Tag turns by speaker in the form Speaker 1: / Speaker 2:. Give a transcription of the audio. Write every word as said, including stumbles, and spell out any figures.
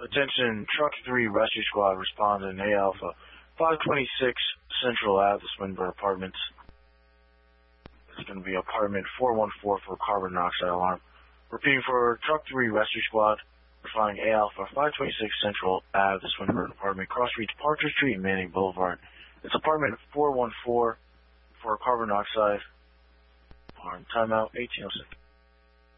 Speaker 1: Attention, Truck three Rescue Squad responding A Alpha five twenty-six Central Ave, the Swinburne Apartments. It's going to be apartment four one four for carbon monoxide alarm. Repeating for Truck three Rescue Squad, responding A Alpha five twenty-six Central Ave, the Swinburne Apartment, Cross Street, Parker Street, Manning Boulevard. It's apartment four one four for carbon monoxide alarm. Timeout eighteen oh six.